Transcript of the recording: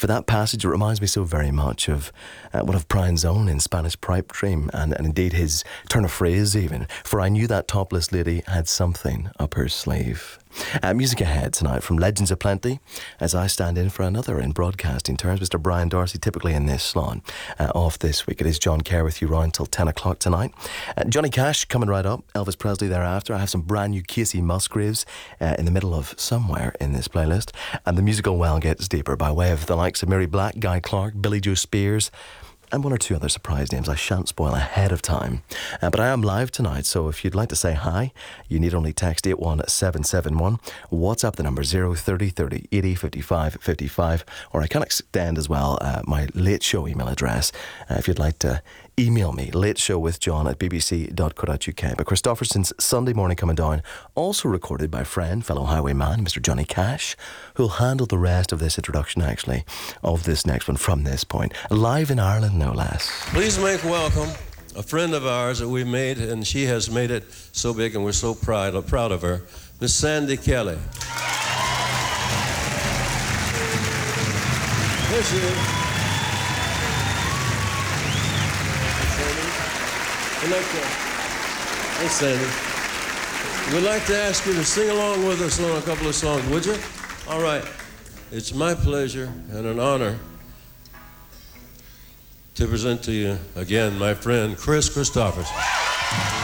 for that passage. It reminds me so very much of one of Brian's own in Spanish Pipe Dream, and indeed his turn of phrase even, for I knew that topless lady had something up her sleeve. Music ahead tonight from Legends of Plenty as I stand in for another in broadcasting terms. Mr. Brian Darcy, typically in this slot. Off this week, it is John Kerr with you right until 10 o'clock tonight. Johnny Cash coming right up, Elvis Presley thereafter. I have some brand new Casey Musgraves in the middle of somewhere in this playlist. And the musical well gets deeper by way of the likes of Mary Black, Guy Clark, Billy Joe Spears, and one or two other surprise names I shan't spoil ahead of time. But I am live tonight, so if you'd like to say hi, you need only text 81771, WhatsApp the number 03030 80 55 55, or I can extend as well my late show email address if you'd like to email me, lateshowwithjohn@bbc.co.uk. But Christofferson's Sunday Morning Coming Down, also recorded by friend, fellow highwayman, Mr. Johnny Cash, who'll handle the rest of this introduction, actually, of this next one from this point. Live in Ireland, no less. Please make welcome a friend of ours that we made, and she has made it so big, and we're so proud of her, Miss Sandy Kelly. There she is. Hey, Sandy. We'd like to ask you to sing along with us on a couple of songs, would you? All right. It's my pleasure and an honor to present to you again my friend, Kris Kristofferson.